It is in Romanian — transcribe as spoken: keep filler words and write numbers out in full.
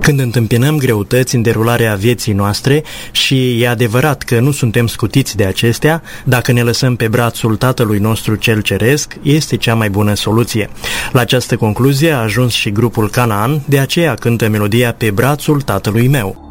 Când întâmpinăm greutăți în derularea vieții noastre și e adevărat că nu suntem scutiți de acestea, dacă ne lăsăm pe brațul Tatălui nostru cel ceresc, este cea mai bună soluție. La această concluzie a ajuns și grupul Canaan, de aceea cântă melodia Pe brațul Tatălui meu.